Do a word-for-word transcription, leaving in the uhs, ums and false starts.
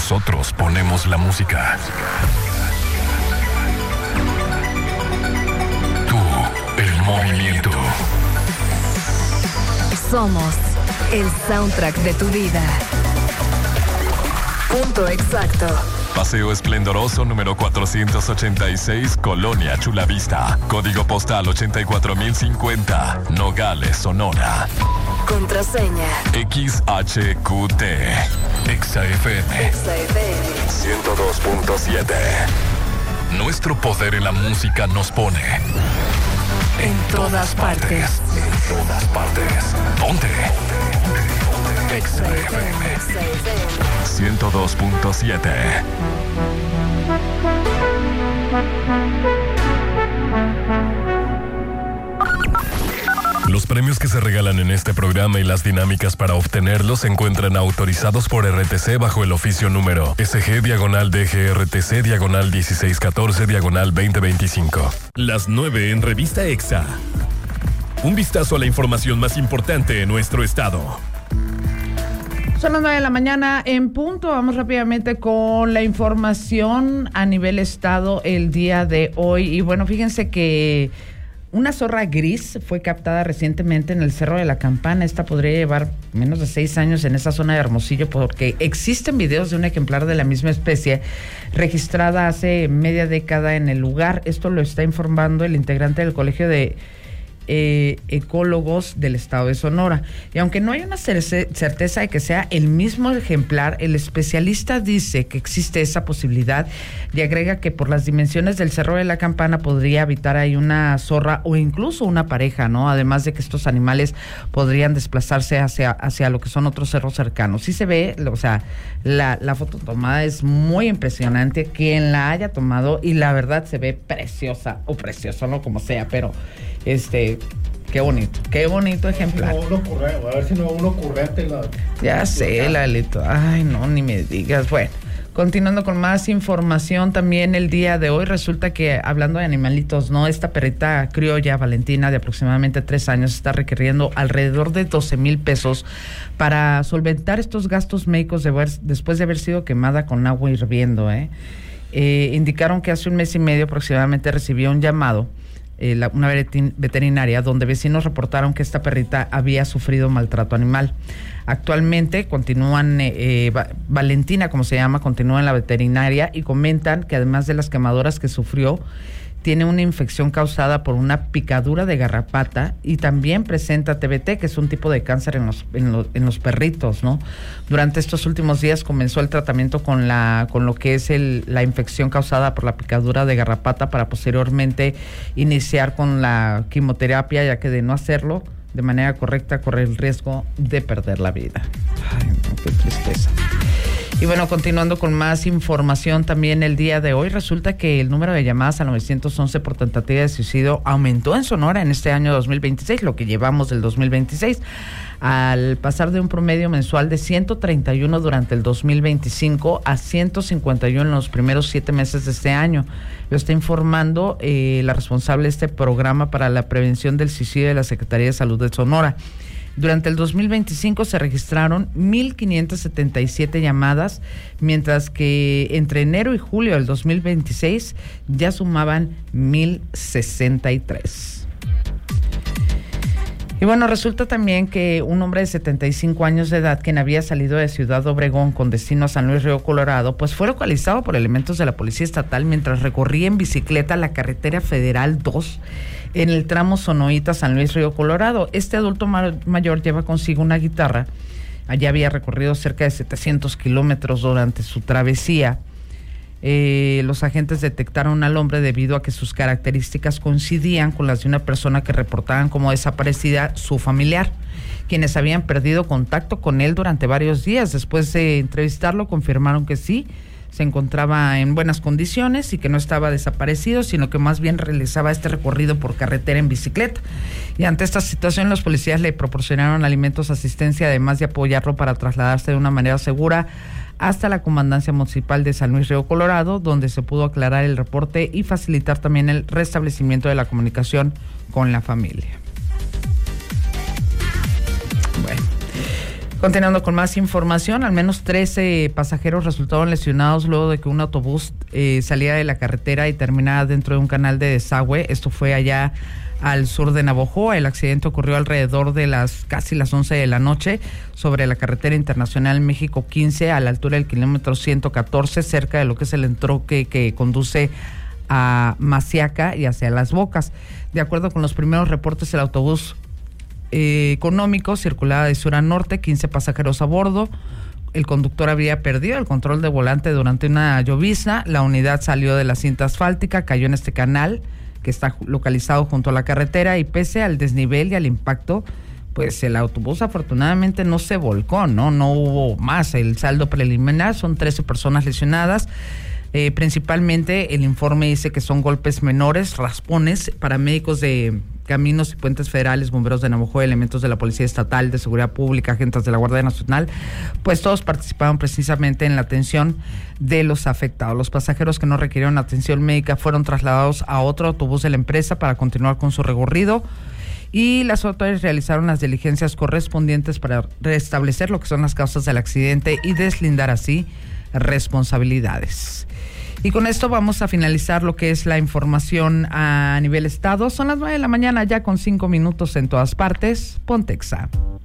Nosotros ponemos la música. Tú, el movimiento. Somos el soundtrack de tu vida. Punto exacto. Paseo Esplendoroso número cuatrocientos ochenta y seis, Colonia Chulavista. Código postal ochenta y cuatro mil cincuenta, Nogales, Sonora. Contraseña X H Q T. Exa F M. Exa F M ciento dos punto siete. Nuestro poder en la música nos pone en, en todas, todas partes. partes. En todas partes. Ponte. Exa F M ciento dos punto siete. Los premios que se regalan en este programa y las dinámicas para obtenerlos se encuentran autorizados por R T C bajo el oficio número S G diagonal D G R T C diagonal dieciséis catorce diagonal veinte veinticinco. Las nueve en Revista Exa. Un vistazo a la información más importante en nuestro estado. Son las nueve de la mañana en punto. Vamos rápidamente con la información a nivel estado el día de hoy. Y bueno, fíjense que una zorra gris fue captada recientemente en el Cerro de la Campana. Esta podría llevar menos de seis años en esa zona de Hermosillo porque existen videos de un ejemplar de la misma especie registrada hace media década en el lugar. Esto lo está informando el integrante del Colegio de Eh, ecólogos del estado de Sonora. Y aunque no hay una cerce- certeza de que sea el mismo ejemplar, el especialista dice que existe esa posibilidad y agrega que por las dimensiones del Cerro de la Campana podría habitar ahí una zorra o incluso una pareja, ¿no? Además de que estos animales podrían desplazarse hacia, hacia lo que son otros cerros cercanos. Sí se ve, o sea, la, la foto tomada es muy impresionante, quien la haya tomado, y la verdad se ve preciosa o precioso, no como sea, pero este, qué bonito, qué bonito ejemplar. No, uno ocurrente, a ver si no uno ocurrente la. Ya sé, Lalito. Ay, no, ni me digas. Bueno, continuando con más información también el día de hoy, resulta que hablando de animalitos, ¿no? Esta perrita criolla, Valentina, de aproximadamente tres años, está requiriendo alrededor de doce mil pesos para solventar estos gastos médicos de ver, después de haber sido quemada con agua hirviendo, ¿eh? Eh, indicaron que hace un mes y medio aproximadamente recibió un llamado Eh, la, una veterinaria donde vecinos reportaron que esta perrita había sufrido maltrato animal. Actualmente continúan, eh, eh, va, Valentina, como se llama, continúa en la veterinaria y comentan que además de las quemaduras que sufrió, tiene una infección causada por una picadura de garrapata y también presenta T B T, que es un tipo de cáncer en los, en los, en los perritos, ¿no? Durante estos últimos días comenzó el tratamiento con la con lo que es el, la infección causada por la picadura de garrapata para posteriormente iniciar con la quimioterapia, ya que de no hacerlo de manera correcta corre el riesgo de perder la vida. Ay, no, qué tristeza. Y bueno, continuando con más información también el día de hoy, resulta que el número de llamadas al nueve once por tentativa de suicidio aumentó en Sonora en este año dos mil veintiséis, lo que llevamos del dos mil veintiséis, al pasar de un promedio mensual de ciento treinta y uno durante el dos mil veinticinco a ciento cincuenta y uno en los primeros siete meses de este año. Lo está informando eh, la responsable de este programa para la prevención del suicidio de la Secretaría de Salud de Sonora. Durante el dos mil veinticinco se registraron mil quinientas setenta y siete llamadas, mientras que entre enero y julio del dos mil veintiséis ya sumaban mil sesenta y tres. Y bueno, resulta también que un hombre de setenta y cinco años de edad, quien había salido de Ciudad Obregón con destino a San Luis Río Colorado, pues fue localizado por elementos de la Policía Estatal mientras recorría en bicicleta la carretera Federal dos en el tramo Sonoita-San Luis Río Colorado. Este adulto mayor lleva consigo una guitarra. Allá había recorrido cerca de setecientos kilómetros durante su travesía. Eh, los agentes detectaron al hombre debido a que sus características coincidían con las de una persona que reportaban como desaparecida su familiar, quienes habían perdido contacto con él durante varios días. Después de entrevistarlo, confirmaron que sí, se encontraba en buenas condiciones y que no estaba desaparecido, sino que más bien realizaba este recorrido por carretera en bicicleta. Y ante esta situación, los policías le proporcionaron alimentos, asistencia, además de apoyarlo para trasladarse de una manera segura hasta la Comandancia Municipal de San Luis Río Colorado, donde se pudo aclarar el reporte y facilitar también el restablecimiento de la comunicación con la familia. Bueno. Continuando con más información, al menos trece pasajeros resultaron lesionados luego de que un autobús eh, saliera de la carretera y terminara dentro de un canal de desagüe. Esto fue allá al sur de Navojoa. El accidente ocurrió alrededor de las casi las once de la noche sobre la carretera internacional México quince a la altura del kilómetro ciento catorce, cerca de lo que es el entroque que conduce a Masiaca y hacia Las Bocas. De acuerdo con los primeros reportes, el autobús Eh, económico circulaba de sur a norte, quince pasajeros a bordo. El conductor había perdido el control de volante durante una llovizna. La unidad salió de la cinta asfáltica, cayó en este canal que está localizado junto a la carretera y pese al desnivel y al impacto, pues el autobús afortunadamente no se volcó, no, no hubo más. El saldo preliminar son trece personas lesionadas. Eh, principalmente el informe dice que son golpes menores, raspones. Paramédicos de Caminos y Puentes Federales, bomberos de Navojoa, elementos de la Policía Estatal, de Seguridad Pública, agentes de la Guardia Nacional, pues todos participaron precisamente en la atención de los afectados. Los pasajeros que no requirieron atención médica fueron trasladados a otro autobús de la empresa para continuar con su recorrido y las autoridades realizaron las diligencias correspondientes para restablecer lo que son las causas del accidente y deslindar así responsabilidades. Y con esto vamos a finalizar lo que es la información a nivel estado. Son las nueve de la mañana ya con cinco minutos en todas partes. Pontexa.